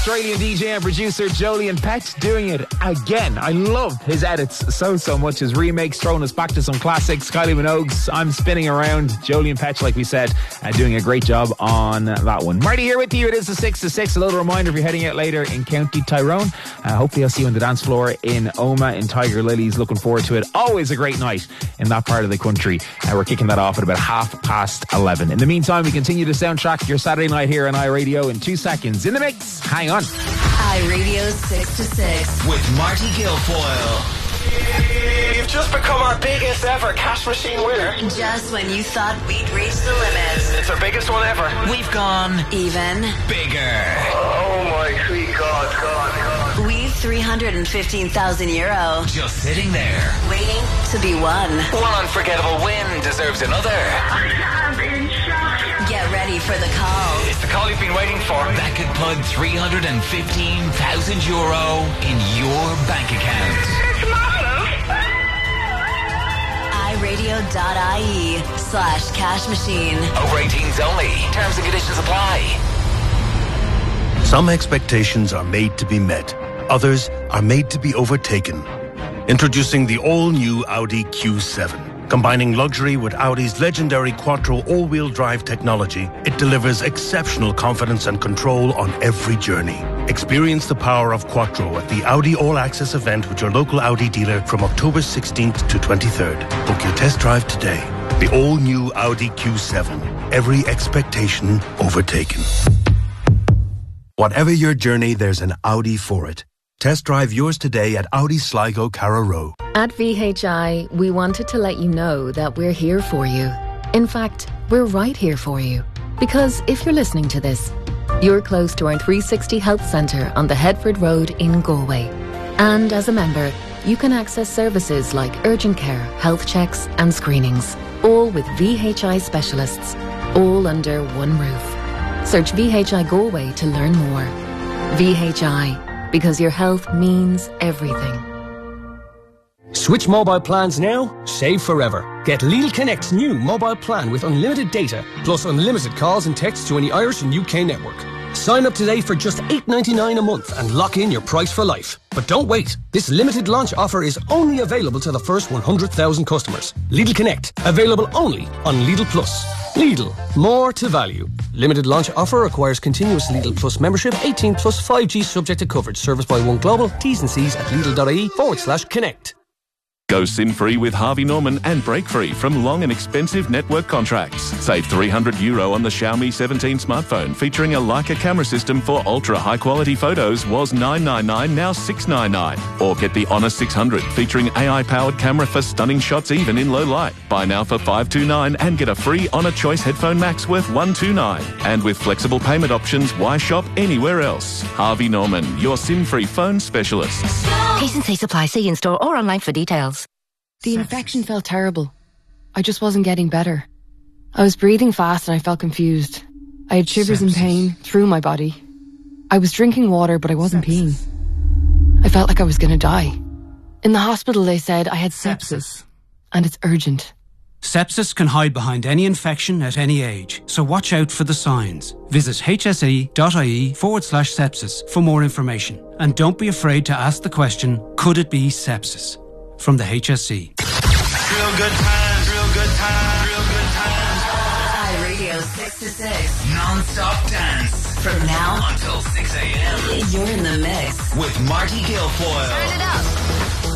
Australian DJ and producer Jolyon Petch doing it again. I love his edits so much. His remakes throwing us back to some classics. Kylie Minogue's I'm Spinning Around. Jolyon Petch, like we said, doing a great job on that one. Marty here with you. It is the 6 to 6. A little reminder if you're heading out later in County Tyrone. Hopefully I'll see you on the dance floor in Oma in Tiger Lilies. Looking forward to it. Always a great night in that part of the country. We're kicking that off at about 11:30. In the meantime, we continue to soundtrack your Saturday night here on iRadio in 2 seconds. In the mix, hang on. iRadio 6 to 6 with Marty Guilfoyle. You've just become our biggest ever cash machine winner. Just when you thought we'd reached the limit. It's our biggest one ever. We've gone even bigger. Oh my sweet God. We've €315,000. Just sitting there. Waiting to be won. One unforgettable win deserves another. I'm in shock. Get ready for the call. It's the call you've been waiting for. That could put €315,000 in your bank account. It's marvelous. iRadio.ie/cash machine. Over 18s only. Terms and conditions apply. Some expectations are made to be met. Others are made to be overtaken. Introducing the all-new Audi Q7. Combining luxury with Audi's legendary Quattro all-wheel drive technology, it delivers exceptional confidence and control on every journey. Experience the power of Quattro at the Audi All-Access event with your local Audi dealer from October 16th to 23rd. Book your test drive today. The all-new Audi Q7. Every expectation overtaken. Whatever your journey, there's an Audi for it. Test drive yours today at Audi Sligo Carrow Row. At VHI, we wanted to let you know that we're here for you. In fact, we're right here for you. Because if you're listening to this, you're close to our 360 Health Centre on the Headford Road in Galway. And as a member, you can access services like urgent care, health checks and screenings, all with VHI specialists, all under one roof. Search VHI Galway to learn more. VHI, because your health means everything. Switch mobile plans now, save forever. Get Lidl Connect's new mobile plan with unlimited data, plus unlimited calls and texts to any Irish and UK network. Sign up today for just $8.99 a month and lock in your price for life. But don't wait. This limited launch offer is only available to the first 100,000 customers. Lidl Connect, available only on Lidl Plus. Lidl, more to value. Limited launch offer requires continuous Lidl Plus membership, 18 plus 5G subject to coverage. Service by One Global. T's and C's at Lidl.ie/connect. Go SIM-free with Harvey Norman and break-free from long and expensive network contracts. Save €300 on the Xiaomi 17 smartphone featuring a Leica camera system for ultra-high-quality photos was $999, now $699. Or get the Honor 600 featuring AI-powered camera for stunning shots even in low light. Buy now for $529 and get a free Honor Choice Headphone Max worth $129. And with flexible payment options, why shop anywhere else? Harvey Norman, your SIM-free phone specialists. T&C supply. See in-store or online for details. The infection felt terrible. I just wasn't getting better. I was breathing fast and I felt confused. I had shivers and pain through my body. I was drinking water, but I wasn't peeing. I felt like I was going to die. In the hospital, they said I had sepsis. And it's urgent. Sepsis can hide behind any infection at any age, so watch out for the signs. Visit hse.ie/sepsis for more information. And don't be afraid to ask the question, could it be sepsis? From the HSE. Real good times, real good times, real good times. iRadio 6 to 6. Non-stop dance. From now until 6 a.m. You're in the mix with Marty Guilfoyle.